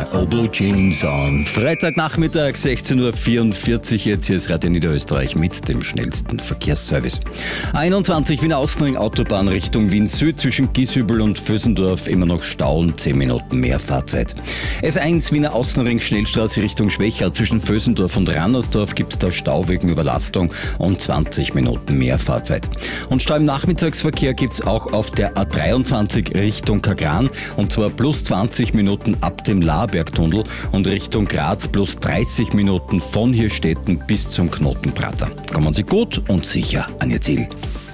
Oh Blue Jeans am Freitagnachmittag, 16.44 Uhr. Jetzt hier ist Radio Niederösterreich mit dem schnellsten Verkehrsservice. 21 Wiener Außenring Autobahn Richtung Wien Süd zwischen Gieshübel und Vösendorf immer noch Stau und 10 Minuten mehr Fahrzeit. S1 Wiener Außenring Schnellstraße Richtung Schwächau zwischen Vösendorf und Rannersdorf gibt es da Stau wegen Überlastung und 20 Minuten mehr Fahrzeit. Und Stau im Nachmittagsverkehr gibt es auch auf der A23 Richtung Kagran und zwar plus 20 Minuten ab dem Laarbergtunnel und Richtung Graz plus 30 Minuten von Hirstetten bis zum Knotenprater. Kommen Sie gut und sicher an Ihr Ziel.